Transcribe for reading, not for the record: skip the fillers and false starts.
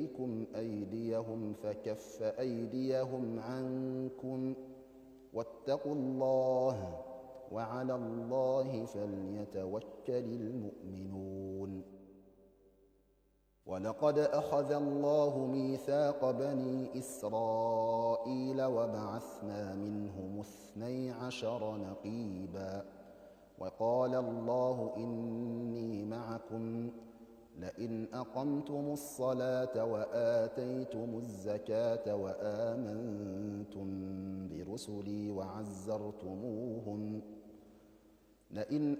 إليكم أيديهم فكف أيديهم عنكم واتقوا الله وعلى الله فليتوكل المؤمنون. ولقد أخذ الله ميثاق بني إسرائيل وبعثنا منهم 12 نقيبا وقال الله إني معكم لئن أقمتم الصلاة وآتيتم الزكاة وآمنتم برسلي وعزرتموهم لئن